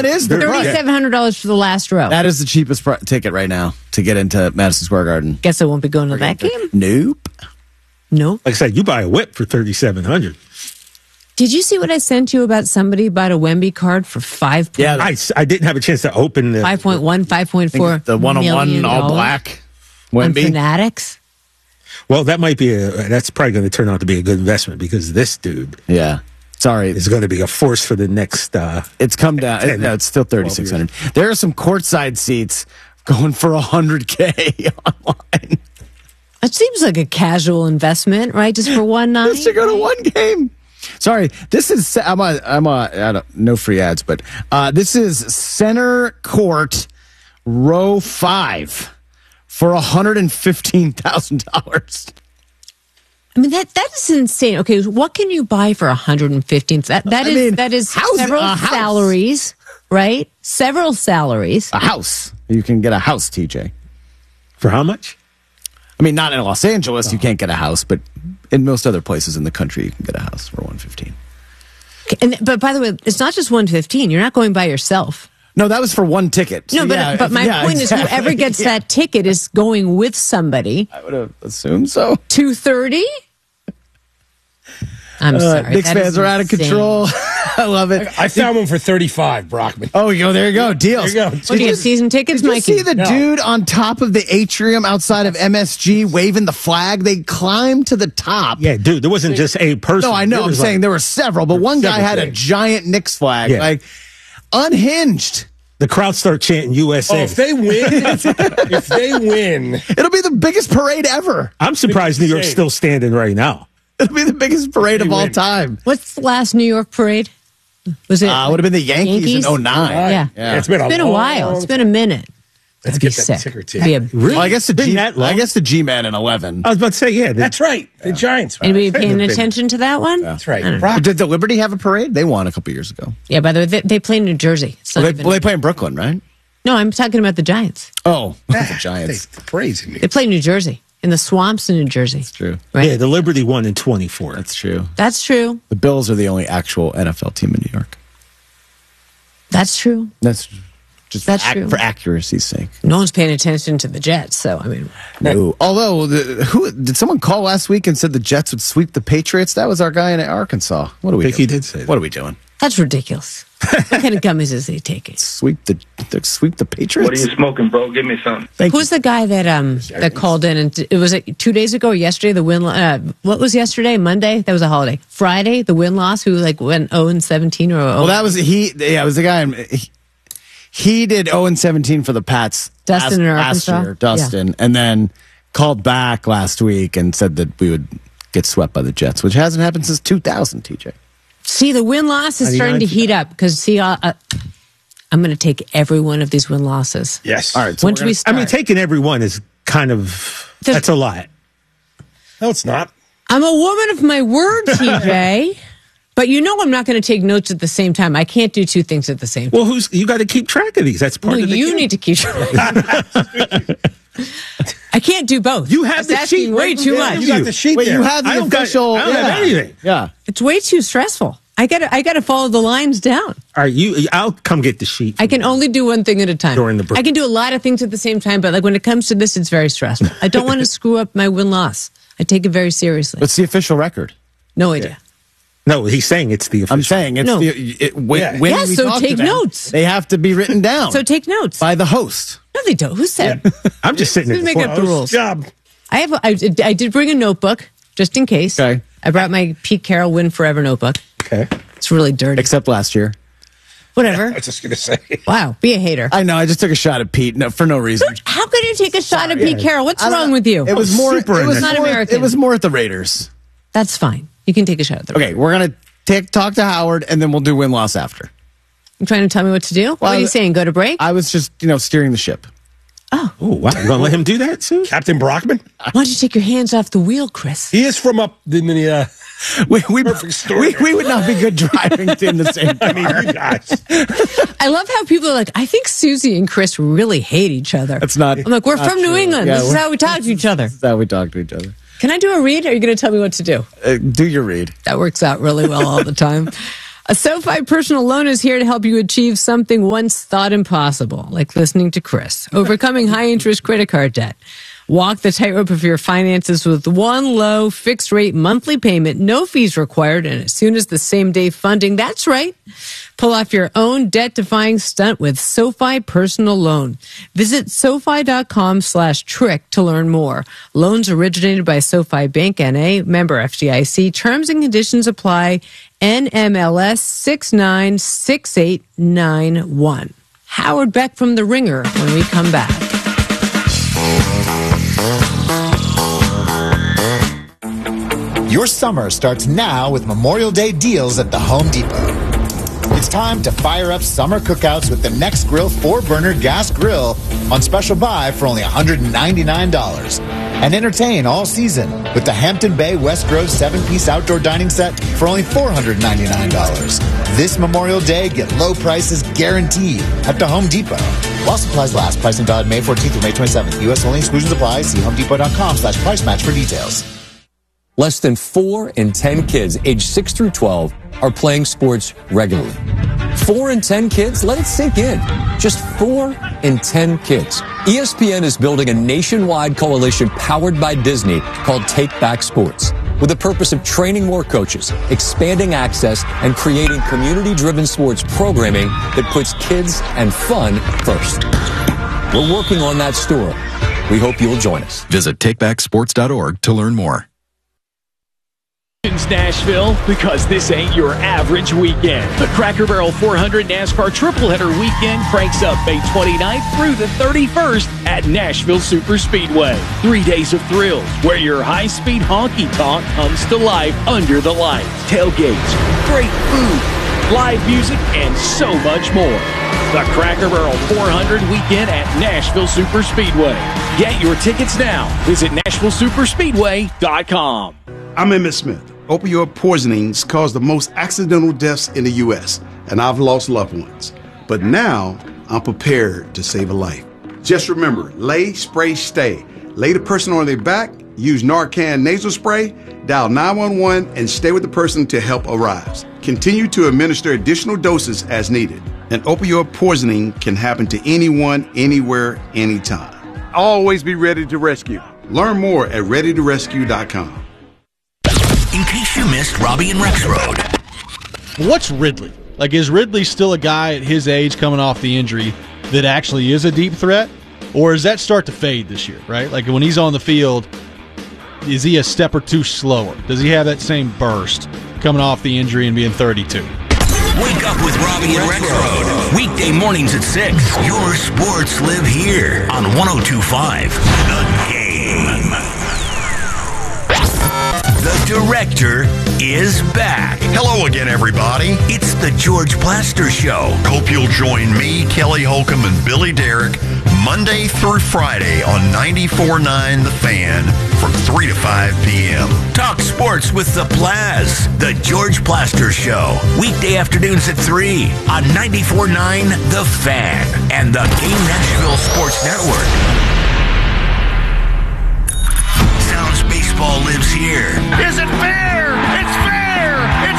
That is the $3,700 for the last row. That is the cheapest ticket right now to get into Madison Square Garden. Guess I won't be going to that game. Nope. No. Like I said, you buy a whip for $3,700. Did you see what I sent you about somebody bought a Wemby card for $5? Yeah, I didn't have a chance to open the 5.1, 5.4. the one-on-one all black Wemby. Fanatics. Well, that might be that's probably going to turn out to be a good investment because this dude, Yeah. Sorry, is going to be a force for the next. it's come down. No, it's still 3,600. There are some courtside seats going for $100K online. It seems like a casual investment, right? Just for one night. Just to go to one game. Sorry, this is I don't no free ads, but this is center court, row 5 for $115,000. I mean that is insane. Okay, what can you buy for $115,000? That is several salaries, right? Several salaries. A house. You can get a house, TJ. For how much? I mean, not in Los Angeles, you can't get a house, but in most other places in the country, you can get a house for $115,000. Okay, but by the way, it's not just $115,000. You're not going by yourself. No, that was for one ticket. No, but my point is, whoever gets that ticket is going with somebody. I would have assumed so. $230,000. I'm sorry. Knicks fans are out of control. I love it. I found one for $35,000, Brockman. Oh, there you go. Deals. There you go. What do you have, season tickets, Did you Mikey? see the dude on top of the atrium outside of MSG waving the flag? They climbed to the top. Yeah, dude, there wasn't just a person. No, I know. I'm saying there were several, but one guy had a giant Knicks flag, like unhinged. The crowd start chanting USA. Oh, if they win, it'll be the biggest parade ever. I'm surprised New York's still standing right now. It'll be the biggest parade of all time. What's the last New York parade? Was it? Would have been the Yankees in 09. Yeah. It's been a while. It's been a minute. Let's get that ticker too. Well, I guess the G-Man in 11. I was about to say, yeah. That's right. The Giants. Anybody paying attention to that one? That's right. Did the Liberty have a parade? They won a couple years ago. Yeah, by the way, they play in New Jersey. They play in Brooklyn, right? No, I'm talking about the Giants. Oh, the Giants. Crazy. They play in New Jersey, in the swamps in New Jersey. That's true. Right? Yeah, the Liberty won in 24. That's true. That's true. The Bills are the only actual NFL team in New York. That's true. That's just true. For accuracy's sake. No one's paying attention to the Jets, so I mean. No. Although, did someone call last week and said the Jets would sweep the Patriots? That was our guy in Arkansas. What are we doing? He did say that. What are we doing? That's ridiculous. What kind of gummies is he taking? Sweep the Patriots? What are you smoking, bro? Give me some. Who's the guy that called in and it was 2 days ago or yesterday? The win. What was yesterday? Monday. That was a holiday. Friday. The win loss. Who went 0-17 or? Well, that was he. Yeah, it was the guy. He did 0-17 for the Pats. Dustin in Arkansas. Last year, Dustin, and then called back last week and said that we would get swept by the Jets, which hasn't happened since 2000. TJ. See, the win-loss is starting to heat up because, I'm going to take every one of these win-losses. Yes. All right. So Once we start. I mean, taking every one is kind of, that's a lot. No, it's not. I'm a woman of my word, TJ. But I'm not going to take notes at the same time. I can't do two things at the same time. Well, you got to keep track of these. That's part of the you game. need to keep track. I can't do both. You have the sheet way too much. You got the sheet Wait, there. you have the official. I don't have anything. Yeah. It's way too stressful. I gotta follow the lines down. All right, I'll come get the sheet. I can only do one thing at a time. During the break. I can do a lot of things at the same time, but when it comes to this, it's very stressful. I don't want to screw up my win-loss. I take it very seriously. What's the official record? No idea. No, he's saying it's the official. I'm saying it's when we so talk take to them, notes. They have to be written down. So take notes. By the host. No, they don't. Who said? I'm just sitting Who's in the making up the rules? Job. I did bring a notebook just in case. Okay. I brought my Pete Carroll Win Forever notebook. Okay. It's really dirty. Except last year. Whatever. I was just going to say. Wow. Be a hater. I know. I just took a shot at Pete for no reason. How could you take a shot at Pete Carroll? What's wrong with you? It was more. It was not more, American. It was more at the Raiders. That's fine. You can take a shot at the Okay, we're gonna talk to Howard, and then we'll do win-loss after. You trying to tell me what to do? What are you saying? Go to break? I was just steering the ship. Oh, wow. You going to let him do that, Sue? Captain Brockman? Why don't you take your hands off the wheel, Chris? He is from up in the... Perfect story. We would not be good driving in the same car. I mean, you guys. I love how people are like, I think Susie and Chris really hate each other. That's not. I'm like, we're not from New true. England. Yeah, this is how we talk to each other. This is how we talk to each other. Can I do a read? Or are you going to tell me what to do? Do your read. That works out really well all the time. A SoFi personal loan is here to help you achieve something once thought impossible, like listening to Chris, overcoming high-interest credit card debt. Walk the tightrope of your finances with one low fixed-rate monthly payment, no fees required, and as soon as the same-day funding. That's right. Pull off your own debt-defying stunt with SoFi Personal Loan. Visit SoFi.com/trick to learn more. Loans originated by SoFi Bank N.A., member FDIC. Terms and conditions apply. NMLS 696891. Howard Beck from The Ringer when we come back. Your summer starts now with Memorial Day deals at the Home Depot. It's time to fire up summer cookouts with the Next Grill 4-burner gas grill on special buy for only $199. And entertain all season with the Hampton Bay West Grove 7-piece outdoor dining set for only $499. This Memorial Day, get low prices guaranteed at the Home Depot. While supplies last, pricing valid May 14th through May 27th. U.S. only, exclusions apply. See homedepot.com/price match for details. Less than 4 in 10 kids aged 6 through 12 are playing sports regularly. 4 in 10 kids? Let it sink in. Just 4 in 10 kids. ESPN is building a nationwide coalition powered by Disney called Take Back Sports, with the purpose of training more coaches, expanding access, and creating community-driven sports programming that puts kids and fun first. We're working on that story. We hope you'll join us. Visit takebacksports.org to learn more. Nashville, because this ain't your average weekend. The Cracker Barrel 400 NASCAR Tripleheader Weekend cranks up May 29th through the 31st at Nashville Super Speedway. 3 days of thrills where your high-speed honky-tonk comes to life under the lights. Tailgates, great food, live music, and so much more. The Cracker Barrel 400 Weekend at Nashville Super Speedway. Get your tickets now. Visit NashvilleSuperspeedway.com. I'm Emmett Smith. Opioid poisonings cause the most accidental deaths in the U.S., and I've lost loved ones. But now, I'm prepared to save a life. Just remember, lay, spray, stay. Lay the person on their back, use Narcan nasal spray, dial 911, and stay with the person till help arrives. Continue to administer additional doses as needed. And opioid poisoning can happen to anyone, anywhere, anytime. Always be ready to rescue. Learn more at readytorescue.com. In case you missed Robbie and Rex Road. What's Ridley? Like, is Ridley still a guy at his age coming off the injury that actually is a deep threat? Or does that start to fade this year, right? Like, when he's on the field, is he a step or two slower? Does he have that same burst coming off the injury and being 32? Wake up with Robbie and Rex Road. Weekday mornings at 6. Your sports live here on 102.5 The Game. The Director is back. Hello again, everybody. It's the George Plaster Show. Hope you'll join me, Kelly Holcomb, and Billy Derrick Monday through Friday on 94.9 The Fan from 3 to 5 p.m. Talk sports with the Plaz. The George Plaster Show. Weekday afternoons at 3 on 94.9 The Fan and the Game Nashville Sports Network. Sounds baseball lives here. Is it fair? It's fair!